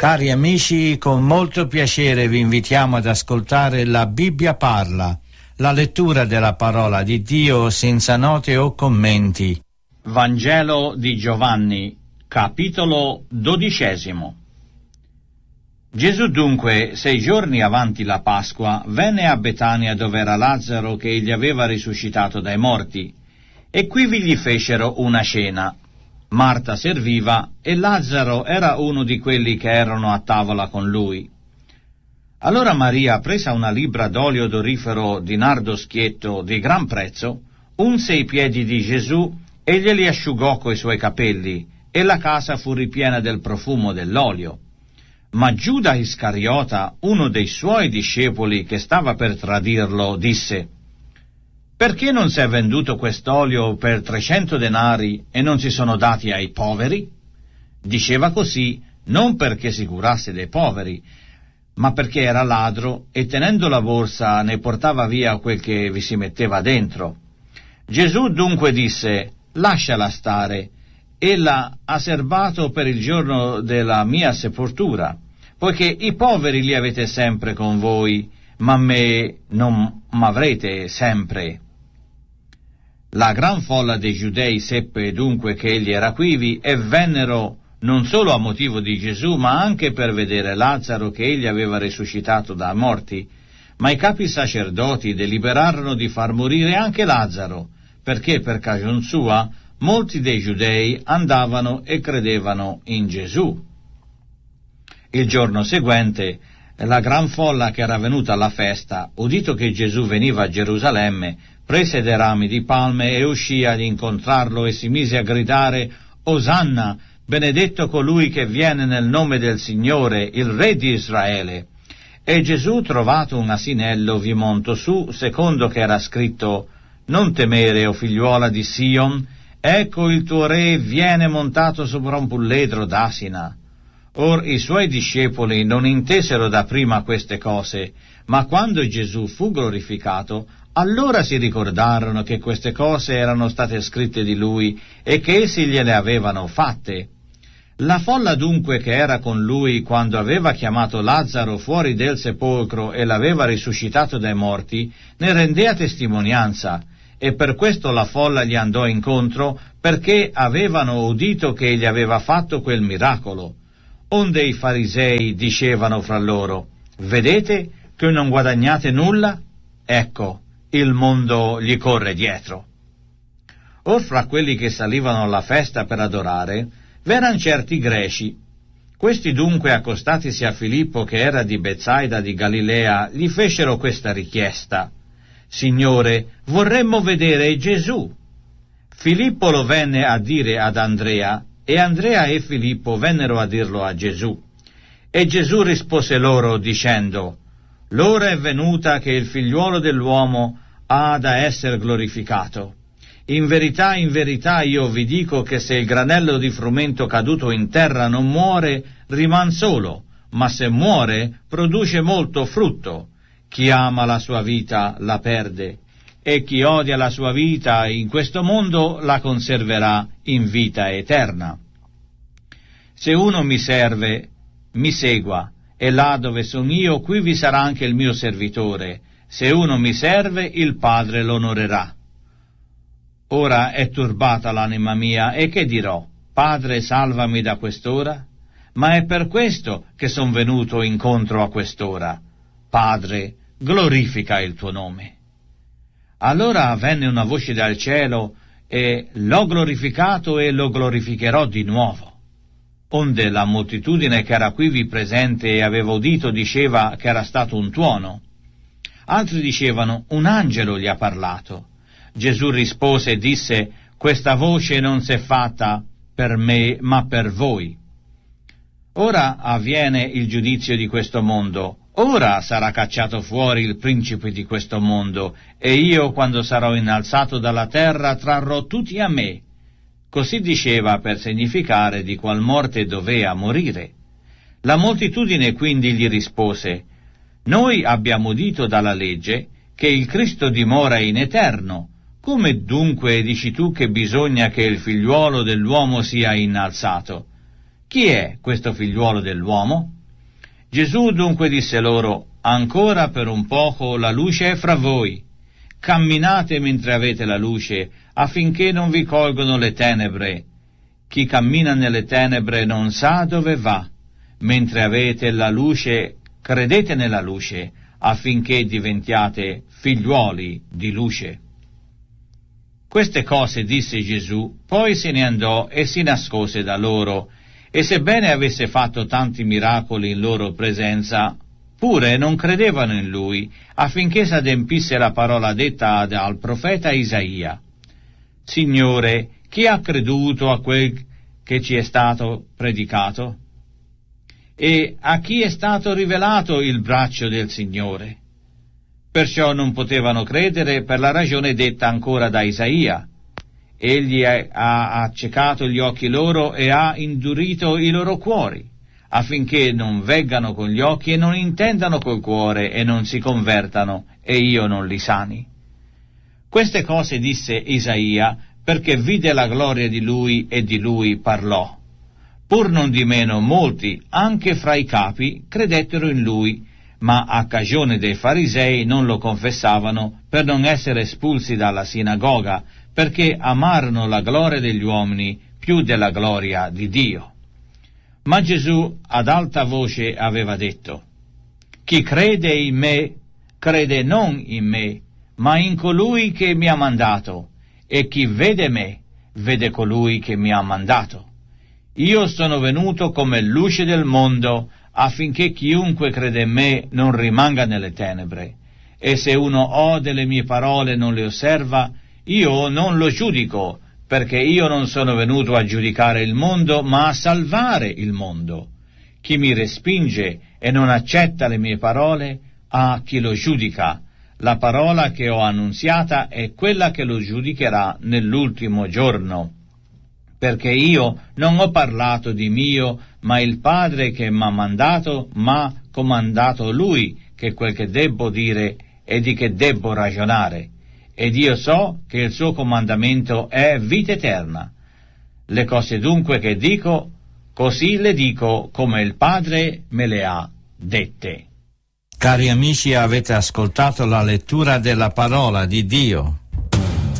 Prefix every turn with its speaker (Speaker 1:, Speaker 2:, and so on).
Speaker 1: Cari amici, con molto piacere vi invitiamo ad ascoltare La Bibbia parla, la lettura della parola di Dio senza note o commenti.
Speaker 2: Vangelo di Giovanni, capitolo 12. Gesù dunque, 6 giorni avanti la Pasqua, venne a Betania dove era Lazzaro che egli aveva risuscitato dai morti, e quivi gli fecero una cena. Marta serviva e Lazzaro era uno di quelli che erano a tavola con lui. Allora Maria, presa una libbra d'olio odorifero di nardo schietto di gran prezzo, unse i piedi di Gesù e glieli asciugò coi suoi capelli, e la casa fu ripiena del profumo dell'olio. Ma Giuda Iscariota, uno dei suoi discepoli che stava per tradirlo, disse: «Perché non si è venduto quest'olio per 300 denari e non si sono dati ai poveri?» Diceva così non perché si curasse dei poveri, ma perché era ladro e tenendo la borsa ne portava via quel che vi si metteva dentro. Gesù dunque disse: «Lasciala stare, ella ha serbato per il giorno della mia sepoltura, poiché i poveri li avete sempre con voi, ma me non m'avrete sempre». La gran folla dei giudei seppe dunque che egli era quivi e vennero non solo a motivo di Gesù, ma anche per vedere Lazzaro che egli aveva risuscitato dai morti. Ma i capi sacerdoti deliberarono di far morire anche Lazzaro, perché per cagion sua molti dei giudei andavano e credevano in Gesù. Il giorno seguente, la gran folla che era venuta alla festa, udito che Gesù veniva a Gerusalemme, prese dei rami di palme e uscì ad incontrarlo e si mise a gridare: «Osanna, benedetto colui che viene nel nome del Signore, il Re di Israele». E Gesù, trovato un asinello, vi montò su, secondo che era scritto: «Non temere, o figliuola di Sion, ecco il tuo Re viene montato sopra un pulledro d'asina». Or i suoi discepoli non intesero da prima queste cose, ma quando Gesù fu glorificato, allora si ricordarono che queste cose erano state scritte di lui e che essi gliele avevano fatte. La folla dunque che era con lui quando aveva chiamato Lazzaro fuori del sepolcro e l'aveva risuscitato dai morti, ne rendea testimonianza, e per questo la folla gli andò incontro, perché avevano udito che egli aveva fatto quel miracolo. Onde i farisei dicevano fra loro: «Vedete che non guadagnate nulla? Ecco, il mondo gli corre dietro». Or fra quelli che salivano alla festa per adorare, v'eran certi greci. Questi dunque, accostatisi a Filippo, che era di Betsaida di Galilea, gli fecero questa richiesta: «Signore, vorremmo vedere Gesù». Filippo lo venne a dire ad Andrea, e Andrea e Filippo vennero a dirlo a Gesù. E Gesù rispose loro dicendo: «L'ora è venuta che il figliuolo dell'uomo ha da essere glorificato. In verità io vi dico che se il granello di frumento caduto in terra non muore, riman solo, ma se muore, produce molto frutto. Chi ama la sua vita la perde, e chi odia la sua vita in questo mondo la conserverà in vita eterna. Se uno mi serve, mi segua, e là dove sono io, qui vi sarà anche il mio servitore. Se uno mi serve, il Padre l'onorerà. Ora è turbata l'anima mia, e che dirò? Padre, salvami da quest'ora? Ma è per questo che son venuto incontro a quest'ora. Padre, glorifica il tuo nome». Allora venne una voce dal cielo: «E l'ho glorificato e lo glorificherò di nuovo». Onde la moltitudine che era quivi presente e aveva udito diceva che era stato un tuono. Altri dicevano: «Un angelo gli ha parlato». Gesù rispose e disse: «Questa voce non s'è fatta per me, ma per voi. Ora avviene il giudizio di questo mondo. Ora sarà cacciato fuori il principe di questo mondo, e io, quando sarò innalzato dalla terra, trarrò tutti a me». Così diceva per significare di qual morte dovea morire. La moltitudine quindi gli rispose: «Noi abbiamo udito dalla legge che il Cristo dimora in eterno. Come dunque dici tu che bisogna che il figliuolo dell'uomo sia innalzato? chi è questo figliuolo dell'uomo? Gesù dunque disse loro: ancora per un poco la luce è fra voi. Camminate mentre avete la luce, affinché non vi colgono le tenebre. Chi cammina nelle tenebre non sa dove va. Mentre avete la luce, credete nella luce, affinché diventiate figliuoli di luce. Queste cose disse Gesù, poi se ne andò e si nascose da loro, e sebbene avesse fatto tanti miracoli in loro presenza, pure non credevano in lui, affinché s'adempisse la parola detta dal profeta Isaia: Signore, chi ha creduto a quel che ci è stato predicato? E a chi è stato rivelato il braccio del Signore? Perciò non potevano credere per la ragione detta ancora da Isaia: Egli ha accecato gli occhi loro e ha indurito i loro cuori, affinché non veggano con gli occhi e non intendano col cuore e non si convertano, e io non li sani. Queste cose disse Isaia perché vide la gloria di lui e di lui parlò. Pur non di meno molti, anche fra i capi, credettero in lui, ma a cagione dei farisei non lo confessavano per non essere espulsi dalla sinagoga, perché amarono la gloria degli uomini più della gloria di Dio. Ma Gesù ad alta voce aveva detto: chi crede in me, crede non in me, ma in colui che mi ha mandato, e chi vede me, vede colui che mi ha mandato. Io sono venuto come luce del mondo, affinché chiunque crede in me non rimanga nelle tenebre. E se uno ode le mie parole e non le osserva, io non lo giudico, perché io non sono venuto a giudicare il mondo, ma a salvare il mondo. Chi mi respinge e non accetta le mie parole, ha chi lo giudica. La parola che ho annunziata è quella che lo giudicherà nell'ultimo giorno. Perché io non ho parlato di mio, ma il Padre che m'ha mandato m'ha comandato lui, che quel che debbo dire e di che debbo ragionare. Ed io so che il suo comandamento è vita eterna. Le cose dunque che dico, così le dico come il Padre me le ha dette.
Speaker 1: Cari amici, avete ascoltato la lettura della parola di Dio.